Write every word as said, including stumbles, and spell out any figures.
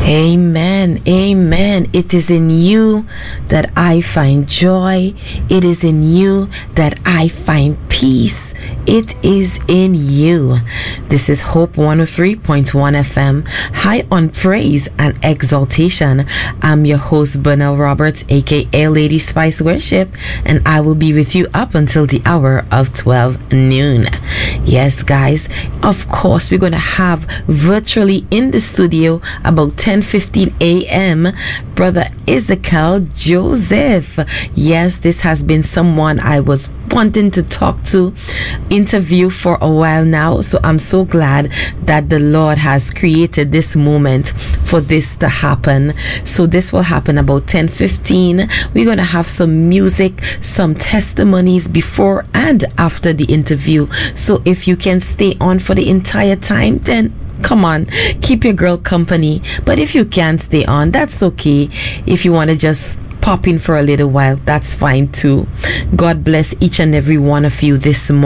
Amen. Amen. It is in you that I find joy. It is in you that I find peace. It is in you. This is Hope one oh three point one F M, high on praise and exaltation. I'm your host, Bernal Roberts, aka Lady Spice Worship, and I will be with you up until the hour of twelve noon. Yes, guys, of course, we're going to have virtually in the studio about ten fifteen a.m. Brother Ezekiel Joseph. Yes, this has been someone I was wanting to talk to, interview for a while now. So I'm so glad that the Lord has created this moment for this to happen. So this will happen about ten fifteen. We're going to have some music, some testimonies before and after the interview. So if you can stay on for the entire time, then come on, keep your girl company. But if you can't stay on, that's okay. If you want to just pop in for a little while, that's fine too. God bless each and every one of you this morning.